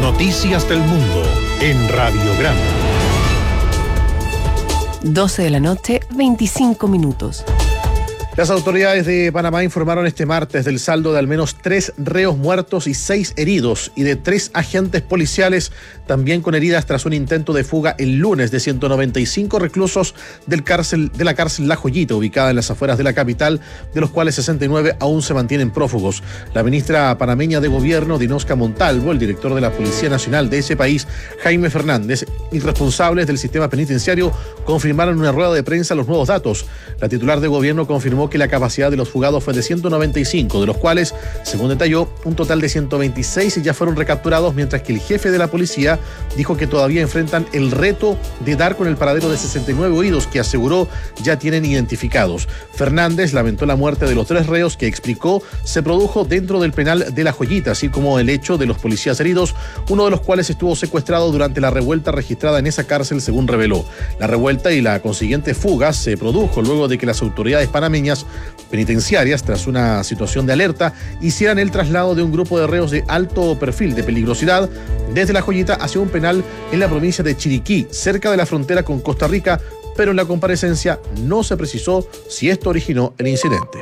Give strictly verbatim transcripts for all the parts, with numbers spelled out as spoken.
Noticias del Mundo en Radiograma. doce de la noche, veinticinco minutos. Las autoridades de Panamá informaron este martes del saldo de al menos tres reos muertos y seis heridos y de tres agentes policiales también con heridas tras un intento de fuga el lunes de ciento noventa y cinco reclusos del cárcel, de la cárcel La Joyita, ubicada en las afueras de la capital, de los cuales sesenta y nueve aún se mantienen prófugos. La ministra panameña de Gobierno, Dinosca Montalvo, el director de la Policía Nacional de ese país, Jaime Fernández, y responsables del sistema penitenciario confirmaron en una rueda de prensa los nuevos datos. La titular de Gobierno confirmó que la capacidad de los fugados fue de ciento noventa y cinco, de los cuales, según detalló, un total de ciento veintiséis ya fueron recapturados, mientras que el jefe de la policía dijo que todavía enfrentan el reto de dar con el paradero de sesenta y nueve huidos que aseguró ya tienen identificados. Fernández lamentó la muerte de los tres reos que explicó se produjo dentro del penal de La Joyita, así como el hecho de los policías heridos, uno de los cuales estuvo secuestrado durante la revuelta registrada en esa cárcel, según reveló. La revuelta y la consiguiente fuga se produjo luego de que las autoridades panameñas penitenciarias, tras una situación de alerta, hicieran el traslado de un grupo de reos de alto perfil de peligrosidad desde La Joyita hacia un penal en la provincia de Chiriquí, cerca de la frontera con Costa Rica, pero en la comparecencia no se precisó si esto originó el incidente.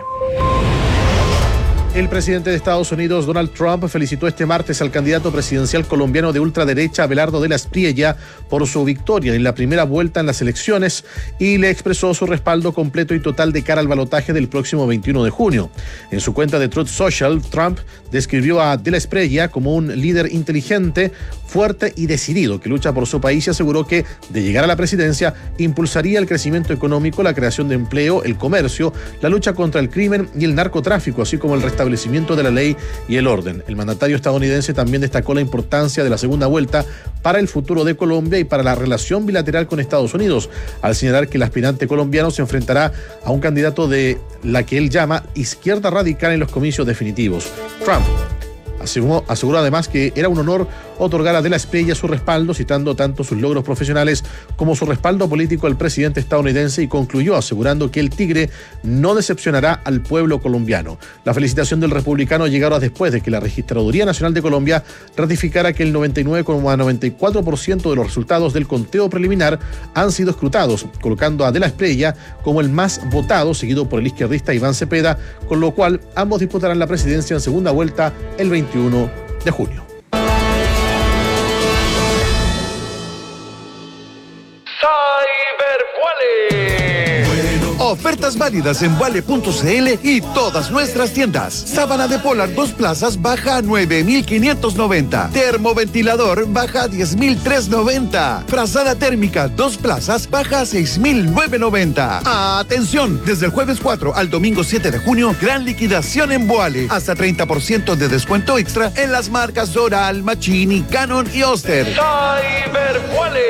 El presidente de Estados Unidos, Donald Trump, felicitó este martes al candidato presidencial colombiano de ultraderecha, Abelardo de la Espriella, por su victoria en la primera vuelta en las elecciones y le expresó su respaldo completo y total de cara al balotaje del próximo veintiuno de junio. En su cuenta de Truth Social, Trump describió a de la Espriella como un líder inteligente, fuerte y decidido que lucha por su país y aseguró que, de llegar a la presidencia, impulsaría el crecimiento económico, la creación de empleo, el comercio, la lucha contra el crimen y el narcotráfico, así como el restablecimiento de la ley y el orden. El mandatario estadounidense también destacó la importancia de la segunda vuelta para el futuro de Colombia y para la relación bilateral con Estados Unidos, al señalar que el aspirante colombiano se enfrentará a un candidato de la que él llama izquierda radical en los comicios definitivos. Trump Aseguró, aseguró además que era un honor otorgar a de la Espriella su respaldo, citando tanto sus logros profesionales como su respaldo político al presidente estadounidense, y concluyó asegurando que el Tigre no decepcionará al pueblo colombiano. La felicitación del republicano llegará después de que la Registraduría Nacional de Colombia ratificara que el noventa y nueve coma noventa y cuatro por ciento de los resultados del conteo preliminar han sido escrutados, colocando a de la Espriella como el más votado, seguido por el izquierdista Iván Cepeda, con lo cual ambos disputarán la presidencia en segunda vuelta el veintiuno de junio. Ofertas válidas en Vale punto c l y todas nuestras tiendas. Sábana de Polar dos plazas baja a nueve mil quinientos noventa. Termoventilador baja a diez mil trescientos noventa. Frazada térmica dos plazas baja a seis mil novecientos noventa. Atención, desde el jueves cuatro al domingo siete de junio, gran liquidación en Boale. Hasta treinta por ciento de descuento extra en las marcas Doral, Machini, Canon y Oster. Cyberboale.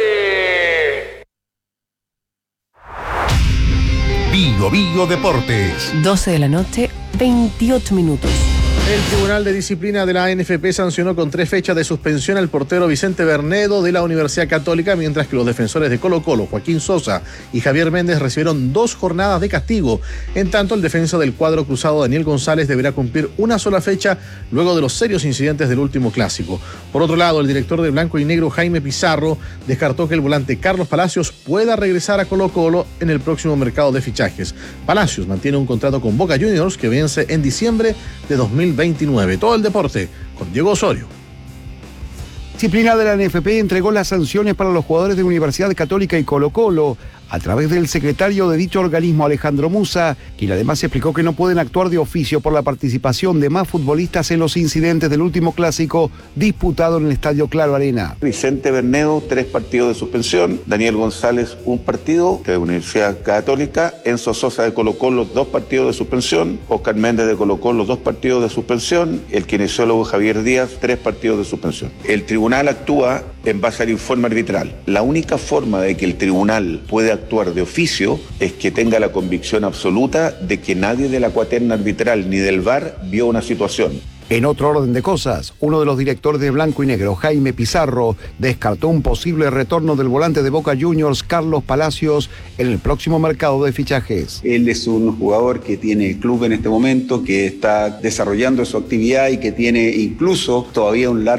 Bio Bio Deportes. doce de la noche, veintiocho minutos. El Tribunal de Disciplina de la A N F P sancionó con tres fechas de suspensión al portero Vicente Bernedo de la Universidad Católica, mientras que los defensores de Colo-Colo, Joaquín Sosa y Javier Méndez, recibieron dos jornadas de castigo. En tanto, el defensa del cuadro cruzado, Daniel González, deberá cumplir una sola fecha luego de los serios incidentes del último clásico. Por otro lado, el director de Blanco y Negro, Jaime Pizarro, descartó que el volante Carlos Palacios pueda regresar a Colo-Colo en el próximo mercado de fichajes. Palacios mantiene un contrato con Boca Juniors que vence en diciembre de dos mil veintinueve. Todo el deporte con Diego Osorio. Disciplina de la N F P entregó las sanciones para los jugadores de Universidad Católica y Colo-Colo a través del secretario de dicho organismo, Alejandro Musa, quien además explicó que no pueden actuar de oficio por la participación de más futbolistas en los incidentes del último clásico disputado en el Estadio Claro Arena. Vicente Bernedo, tres partidos de suspensión. Daniel González, un partido de Universidad Católica. Enzo Sosa de Colo-Colo, dos partidos de suspensión. Oscar Méndez de Colo-Colo, dos partidos de suspensión. El kinesiólogo Javier Díaz, tres partidos de suspensión. El tribunal actúa en base al informe arbitral. La única forma de que el tribunal puede actuar de oficio es que tenga la convicción absoluta de que nadie de la cuaterna arbitral ni del V A R vio una situación. En otro orden de cosas, uno de los directores de Blanco y Negro, Jaime Pizarro, descartó un posible retorno del volante de Boca Juniors, Carlos Palacios, en el próximo mercado de fichajes. Él es un jugador que tiene el club en este momento, que está desarrollando su actividad y que tiene incluso todavía un largo